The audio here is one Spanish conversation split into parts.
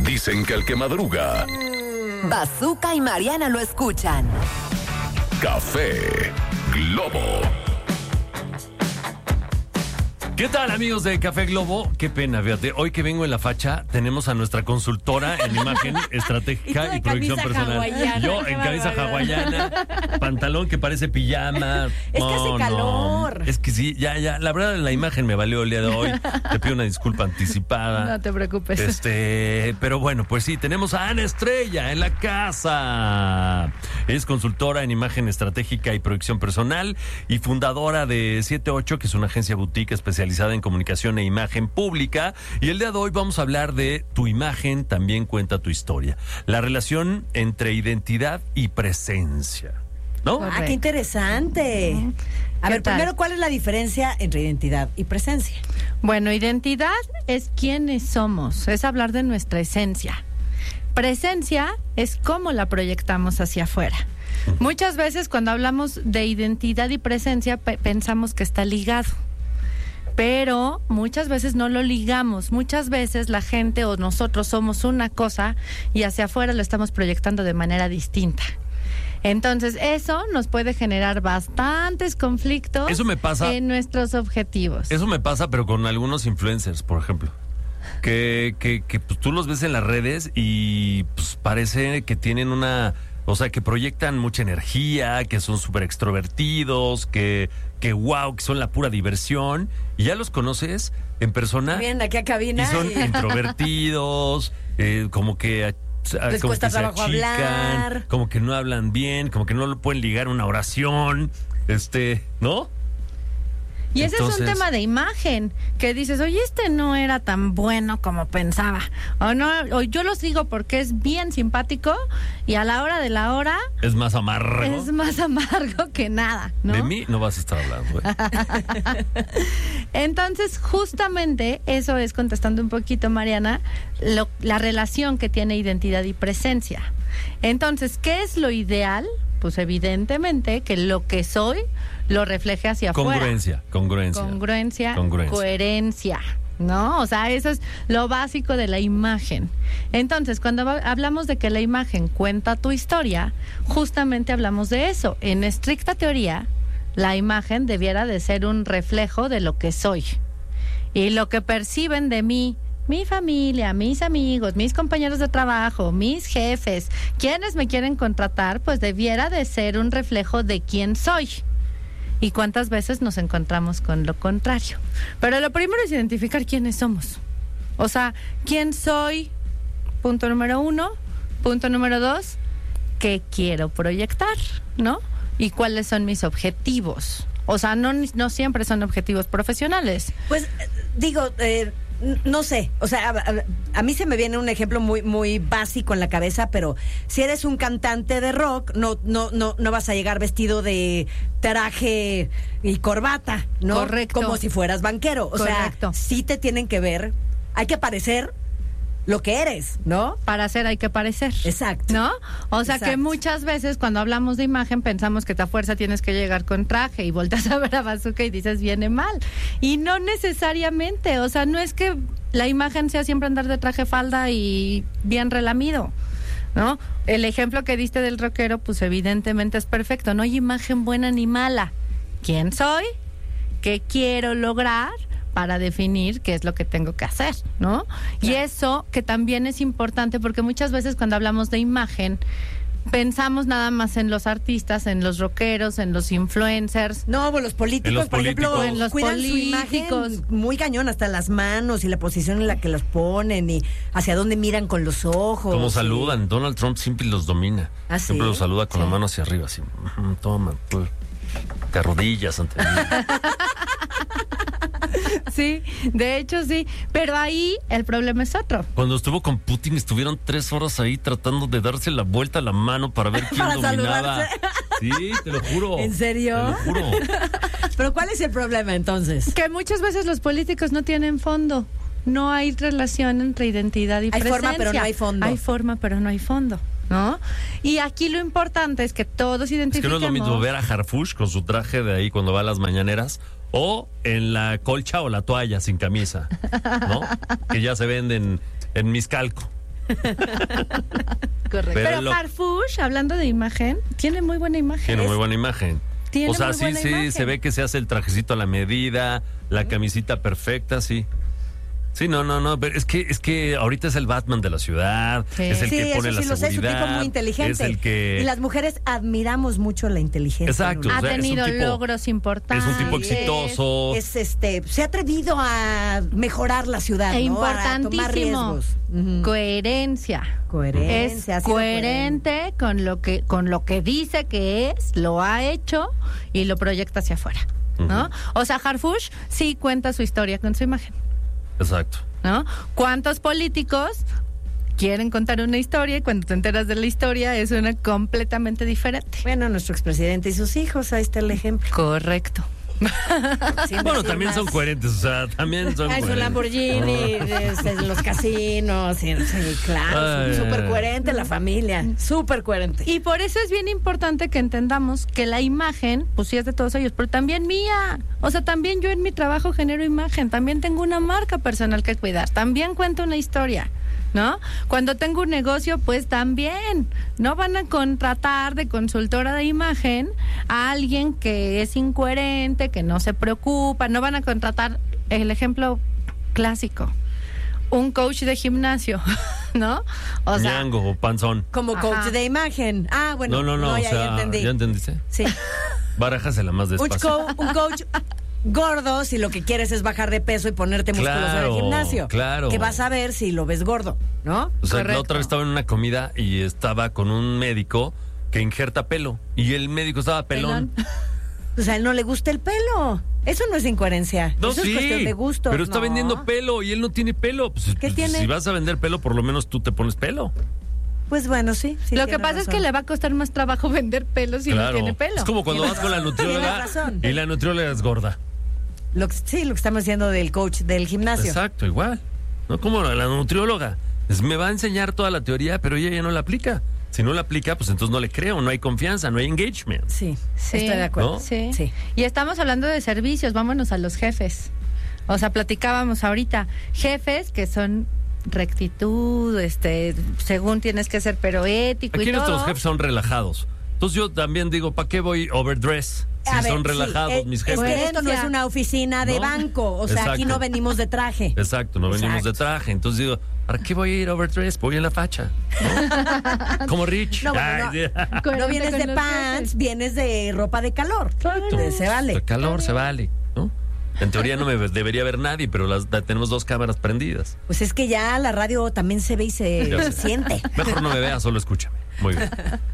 Dicen que el que madruga, Bazooka y Mariana lo escuchan. Café Globo. ¿Qué tal, amigos de Café Globo? Qué pena, fíjate, hoy que vengo en la facha tenemos a nuestra consultora en imagen estratégica y producción personal. Yo en camisa hawaiana, pantalón que parece pijama. Es que hace calor. Es que sí, ya, la verdad la imagen me valió el día de hoy. Te pido una disculpa anticipada. No te preocupes. Pero bueno, pues sí, tenemos a Ana Estrella en la casa. Es consultora en imagen estratégica y producción personal y fundadora de 78, que es una agencia boutique especializada en comunicación e imagen pública. Y el día de hoy vamos a hablar de tu imagen también cuenta tu historia. La relación entre identidad y presencia, ¿no? Correcto. Ah, qué interesante. A ver, primero, ¿cuál es la diferencia entre identidad y presencia? Bueno, identidad es quiénes somos, es hablar de nuestra esencia. Presencia es cómo la proyectamos hacia afuera. Muchas veces cuando hablamos de identidad y presencia pensamos que está ligado. Pero muchas veces no lo ligamos. Muchas veces la gente o nosotros somos una cosa y hacia afuera lo estamos proyectando de manera distinta. Entonces, eso nos puede generar bastantes conflictos. Eso me pasa en nuestros objetivos. Eso me pasa, pero con algunos influencers, por ejemplo. Que pues, tú los ves en las redes y pues, parece que tienen una... O sea, que proyectan mucha energía, que son súper extrovertidos, que wow, que son la pura diversión. Y ya los conoces en persona. Vienen aquí a cabina. Y son introvertidos, como que... Les como cuesta que se trabajo achican, hablar. como que no hablan bien, como que no lo pueden ligar una oración, ¿no? Y ese Entonces, es un tema de imagen, que dices, oye, no era tan bueno como pensaba. O yo lo sigo porque es bien simpático y a la hora de la hora... Es más amargo. Es más amargo que nada, ¿no? De mí no vas a estar hablando. Entonces, justamente eso es, contestando un poquito, Mariana, la relación que tiene identidad y presencia. Entonces, ¿qué es lo ideal? Pues evidentemente que lo que soy lo refleje hacia afuera. Congruencia, coherencia, ¿no? O sea, eso es lo básico de la imagen. Entonces, cuando hablamos de que la imagen cuenta tu historia, justamente hablamos de eso. En estricta teoría, la imagen debiera de ser un reflejo de lo que soy. Y lo que perciben de mí, mi familia, mis amigos, mis compañeros de trabajo, mis jefes, quienes me quieren contratar, pues debiera de ser un reflejo de quién soy. ¿Y cuántas veces nos encontramos con lo contrario? Pero lo primero es identificar quiénes somos. O sea, ¿quién soy? Punto número 1. Punto número 2, ¿qué quiero proyectar? ¿No? ¿Y cuáles son mis objetivos? O sea, no siempre son objetivos profesionales. Pues, digo... no sé, o sea, a mí se me viene un ejemplo muy muy básico en la cabeza, pero si eres un cantante de rock, no vas a llegar vestido de traje y corbata, ¿no? Correcto. Como si fueras banquero. O Correcto. sea, sí te tienen que ver, hay que parecer lo que eres, ¿no? Para hacer hay que parecer. Exacto. ¿No? O sea, Exacto. que muchas veces cuando hablamos de imagen pensamos que a fuerza tienes que llegar con traje y volteas a ver a Bazooka y dices viene mal. Y no necesariamente, o sea, no es que la imagen sea siempre andar de traje, falda y bien relamido, ¿no? El ejemplo que diste del rockero, pues evidentemente es perfecto. No hay imagen buena ni mala. ¿Quién soy? ¿Qué quiero lograr? Para definir qué es lo que tengo que hacer, ¿no? Claro. Y eso que también es importante porque muchas veces cuando hablamos de imagen pensamos nada más en los artistas, en los rockeros, en los influencers. No, pues los políticos, por ejemplo, en los cuidan políticos. su imagen muy cañón, hasta las manos y la posición en la que los ponen y hacia dónde miran con los ojos. Como saludan, Donald Trump siempre los domina. ¿Ah, sí? Siempre los saluda con la mano hacia arriba, así. Toma, pues, te arrodillas ante mí. Sí, de hecho sí, pero ahí el problema es otro. Cuando estuvo con Putin estuvieron 3 horas ahí tratando de darse la vuelta a la mano para ver quién Para dominaba. saludarse. Sí, te lo juro. ¿En serio? Te lo juro. Pero ¿cuál es el problema entonces? Que muchas veces los políticos no tienen fondo. No hay relación entre identidad y Hay presencia. forma, pero no hay fondo. Hay forma, pero no hay fondo, ¿no? Y aquí lo importante es que todos Es que identifiquemos... no es lo mismo ver a Harfush con su traje de ahí cuando va a las mañaneras o en la colcha o la toalla sin camisa, ¿no? Que ya se venden en Miscalco. Correcto. Pero Harfush, hablando de imagen, tiene muy buena imagen. Tiene muy buena imagen. Tiene o sea, muy sí, buena imagen. se ve que se hace el trajecito a la medida, la camisita perfecta, sí. Sí, no, pero es que ahorita es el Batman de la ciudad, Sí. es el que pone eso la sí lo sé, es un seguridad, tipo muy inteligente. es el que... Y las mujeres admiramos mucho la inteligencia. Exacto. Ha o sea, es un tenido tipo- logros importantes. Es un tipo exitoso. Se ha atrevido a mejorar la ciudad, E ¿no? A tomar importantísimo. riesgos. Ujú. Coherencia. Coherencia, ha Es sido coherente con lo que dice que es, lo ha hecho y lo proyecta hacia afuera, ¿no? Ujú. O sea, Harfush sí cuenta su historia con su imagen, Exacto. ¿no? ¿Cuántos políticos quieren contar una historia y cuando te enteras de la historia es una completamente diferente? Bueno, nuestro expresidente y sus hijos, ahí está el ejemplo. Correcto. Sin Bueno, decir también más. son coherentes, o sea, también son Ay, su coherentes. Lamborghini, los casinos, sí, claro, Ay. súper coherente la familia, súper coherente. Y por eso es bien importante que entendamos que la imagen, pues sí es de todos ellos, pero también mía. O sea, también yo en mi trabajo genero imagen, también tengo una marca personal que cuidar, también cuento una historia, ¿no? Cuando tengo un negocio, pues también. No van a contratar de consultora de imagen a alguien que es incoherente, que no se preocupa, no van a contratar, el ejemplo clásico, un coach de gimnasio, ¿no? O sea, Ñango o panzón. Como Ajá. coach de imagen. Ah, bueno. No, o ya sea, entendí. ¿ya entendiste? Sí. Barájasela más despacio. Un coach gordo si lo que quieres es bajar de peso y ponerte musculoso en el Claro, gimnasio. claro. Que vas a ver si lo ves gordo, ¿no? O sea, la Correcto. otra vez estaba en una comida y estaba con un médico que injerta pelo. Y el médico estaba pelón. Pues a él no le gusta el pelo. Eso no es incoherencia. No, Eso sí, es cuestión de gusto. pero está vendiendo pelo y él no tiene pelo. Pues, ¿Qué tiene? Si vas a vender pelo, por lo menos tú te pones pelo. Pues bueno, sí. Lo que pasa es que le va a costar más trabajo vender pelo si no tiene pelo. Es como cuando vas con la nutrióloga razón. y la nutrióloga es gorda. Lo que estamos diciendo del coach del gimnasio. Exacto, igual. No como la nutrióloga. Me va a enseñar toda la teoría, pero ella ya no la aplica. Si no la aplica, pues entonces no le creo, no hay confianza, no hay engagement. Sí, Sí. estoy de acuerdo. ¿No? Sí. Sí. Y estamos hablando de servicios, vámonos a los jefes. O sea, platicábamos ahorita, jefes que son rectitud, según tienes que ser, pero ético Aquí y todo. nuestros jefes son relajados. Entonces yo también digo, ¿para qué voy overdress? Si A ver, son sí, relajados mis Es jefes. que esto no es una oficina de ¿No? banco. O sea, aquí Exacto. no venimos de traje. Exacto, no venimos de Exacto. traje. Entonces digo, ¿para qué voy a ir overdress? Voy en la facha. ¿no? Como Rich. No, bueno, Ay, sí. No vienes con de los pants, jefes. vienes de ropa de calor. Se vale. El calor se vale, ¿no? En teoría no me debería ver nadie, pero tenemos 2 cámaras prendidas. Pues es que ya la radio también se ve y Ya se sé. siente. Mejor no me veas, solo escúchame. Muy bien.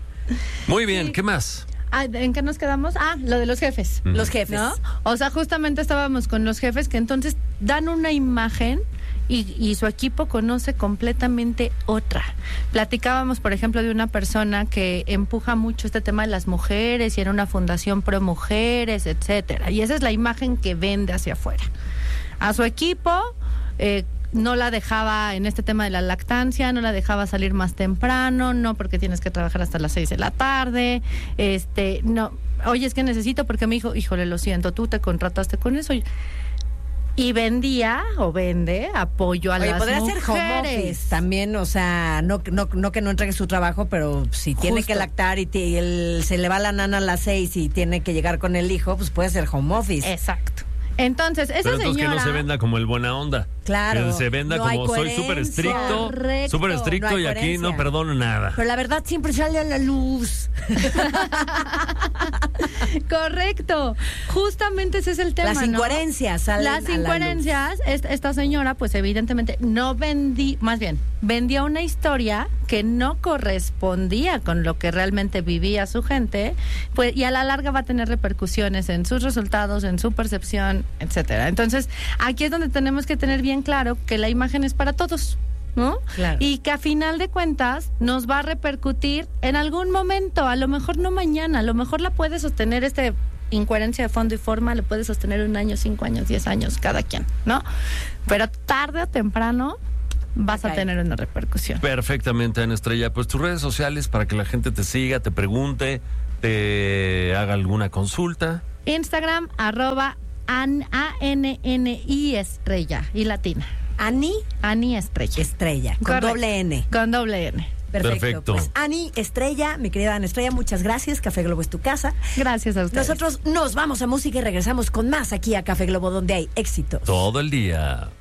Muy bien, ¿qué más? Ah, ¿en qué nos quedamos? Ah, lo de los jefes. Los jefes. ¿No? O sea, justamente estábamos con los jefes que entonces dan una imagen y su equipo conoce completamente otra. Platicábamos, por ejemplo, de una persona que empuja mucho este tema de las mujeres y era una fundación pro mujeres, etcétera. Y esa es la imagen que vende hacia afuera. A su equipo no la dejaba en este tema de la lactancia, no la dejaba salir más temprano, no porque tienes que trabajar hasta las 6 de la tarde, no, oye, es que necesito porque mi hijo, híjole, lo siento, tú te contrataste con eso. Y vendía o vende apoyo a Oye, las podría mujeres. ser home office también, o sea, no que no entregue su trabajo, pero si tiene Justo. que lactar y se le va la nana a las 6 y tiene que llegar con el hijo, pues puede ser home office. Exacto. Entonces, esa Pero entonces señora... que no se venda como el buena onda. Claro. Que se venda No hay como soy súper coherencia. estricto. Correcto. Súper estricto No hay y aquí coherencia. no perdono nada. Pero la verdad siempre sale a la luz. Correcto. Justamente ese es el tema, Las ¿no? incoherencias salen Las a la incoherencias, esta señora, pues evidentemente vendía una historia que no correspondía con lo que realmente vivía su gente, pues, y a la larga va a tener repercusiones en sus resultados, en su percepción, etcétera. Entonces, aquí es donde tenemos que tener bien claro que la imagen es para todos, ¿no? Claro. Y que a final de cuentas nos va a repercutir en algún momento, a lo mejor no mañana, a lo mejor la puede sostener incoherencia de fondo y forma, le puede sostener 1 año, 5 años, 10 años, cada quien, ¿no? Pero tarde o temprano vas a Ok. tener una repercusión. Perfectamente, Ana Estrella. Pues tus redes sociales para que la gente te siga, te pregunte, te haga alguna consulta. Instagram, @ANNI Estrella y latina. Ani Estrella. Estrella, con Correcto. doble N. Con doble N. Perfecto. Pues Ani Estrella, mi querida Ana Estrella, muchas gracias. Café Globo es tu casa. Gracias a ustedes. Nosotros nos vamos a música y regresamos con más aquí a Café Globo, donde hay éxitos. Todo el día.